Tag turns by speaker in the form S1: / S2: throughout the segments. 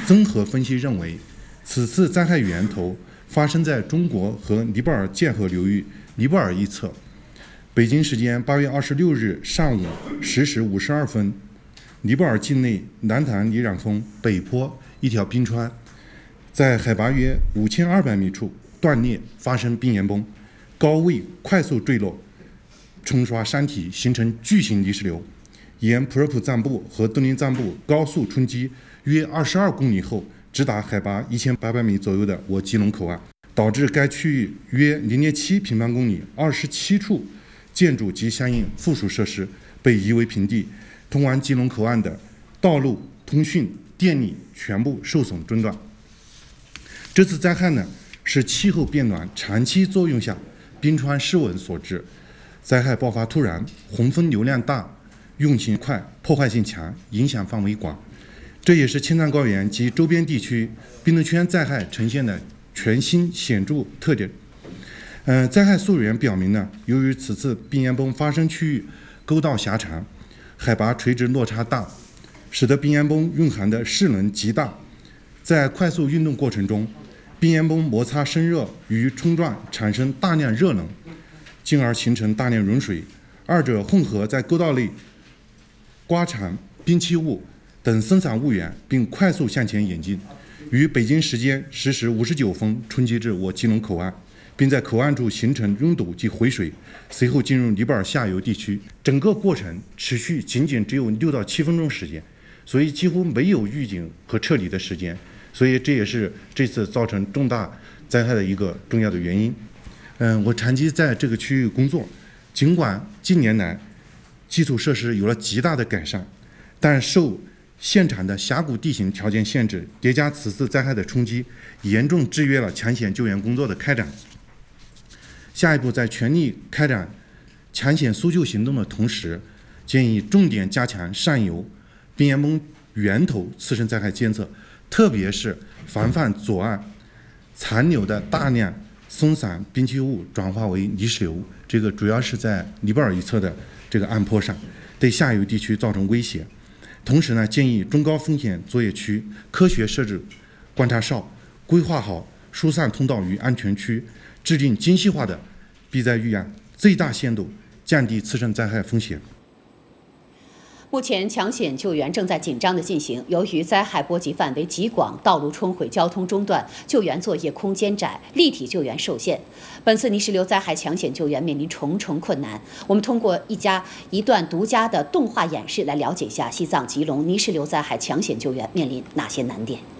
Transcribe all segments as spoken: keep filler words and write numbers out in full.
S1: 综合分析认为，此次灾害源头发生在中国和尼泊尔界河流域尼泊尔一侧。北京时间八月二十六日上午十时五十二分，尼泊尔境内南坛里壤峰北坡一条冰川，在海拔约五千二百米处断裂，发生冰岩崩，高位快速坠落，冲刷山体，形成巨型泥石流，沿普热普赞布和敦林赞布高速冲击约二十二公里后，直达海拔一千八百米左右的我吉隆口岸，导致该区域约零点七平方公里二十七处建筑及相应附属设施被夷为平地，通往吉隆口岸的道路、通讯、电力全部受损中断。这次灾害呢，是气候变暖长期作用下冰川失稳所致。灾害爆发突然，洪峰流量大，运行快，破坏性强，影响范围广。这也是青藏高原及周边地区冰冻圈灾害呈现的全新显著特点。呃，灾害溯源表明呢，由于此次冰岩崩发生区域沟道狭长，海拔垂直落差大，使得冰岩崩蕴含的势能极大。在快速运动过程中，冰岩崩摩擦生热与冲撞产生大量热能，进而形成大量融水，二者混合在沟道内刮长冰气雾等生产物源，并快速向前演进，于北京时间十时五十九分冲击至我吉隆口岸，并在口岸处形成拥堵及回水，随后进入尼泊尔下游地区。整个过程持续仅仅只有六到七分钟时间，所以几乎没有预警和撤离的时间，所以这也是这次造成重大灾害的一个重要的原因。嗯，我长期在这个区域工作，尽管近年来基础设施有了极大的改善，但受现场的峡谷地形条件限制，叠加此次灾害的冲击，严重制约了抢险救援工作的开展。下一步在全力开展抢险搜救行动的同时，建议重点加强上游冰岩崩源头次生灾害监测，特别是防范左岸残留的大量松散冰气雾转化为泥石流，这个主要是在尼泊尔一侧的这个岸坡上，对下游地区造成威胁。同时呢，建议中高风险作业区科学设置观察哨，规划好疏散通道与安全区，制定精细化的避灾预案，最大限度降低次生灾害风险。
S2: 目前抢险救援正在紧张的进行，由于灾害波及范围极广，道路冲毁、交通中断，救援作业空间窄，立体救援受限。本次泥石流灾害抢险救援面临重重困难。我们通过一家一段独家的动画演示来了解一下西藏吉隆泥石流灾害抢险救援面临哪些难点。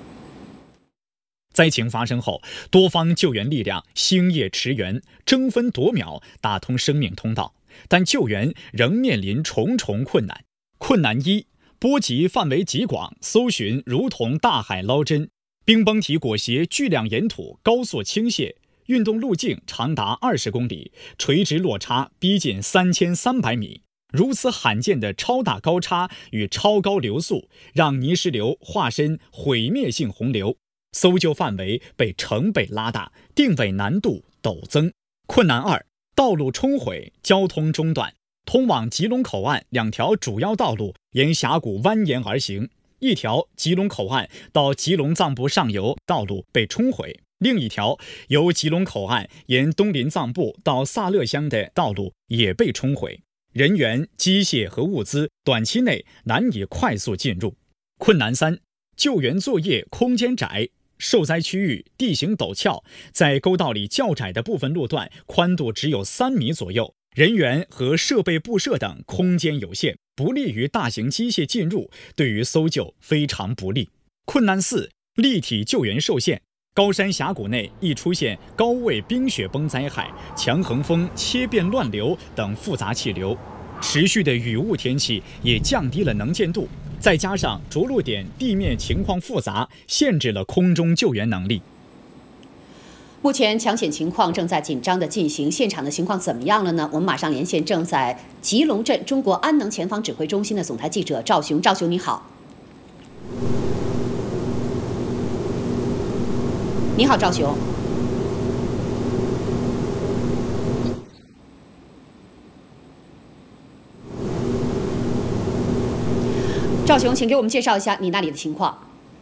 S3: 灾情发生后，多方救援力量星夜驰援，争分夺秒打通生命通道，但救援仍面临重重困难。困难一，波及范围极广，搜寻如同大海捞针。冰崩体裹挟巨量岩土高速倾泻，运动路径长达二十公里，垂直落差逼近三千三百米。如此罕见的超大高差与超高流速，让泥石流化身毁灭性洪流。搜救范围被成倍拉大，定位难度陡增。困难二，道路冲毁，交通中断。通往吉隆口岸两条主要道路沿峡谷蜿蜒而行，一条吉隆口岸到吉隆藏布上游道路被冲毁，另一条由吉隆口岸沿东林藏布到萨勒乡的道路也被冲毁，人员、机械和物资短期内难以快速进入。困难三，救援作业空间窄。受灾区域地形陡峭，在沟道里较窄的部分路段宽度只有三米左右，人员和设备布设等空间有限，不利于大型机械进入，对于搜救非常不利。困难四，立体救援受限。高山峡谷内易出现高位冰雪崩灾害、强横风、切变乱流等复杂气流，持续的雨雾天气也降低了能见度，再加上着陆点地面情况复杂，限制了空中救援能力。
S2: 目前抢险情况正在紧张的进行，现场的情况怎么样了呢？我们马上连线正在吉隆镇中国安能前方指挥中心的总台记者赵雄。赵雄你好。你好，赵雄。赵雄，请给我们介绍一下你那里的情况。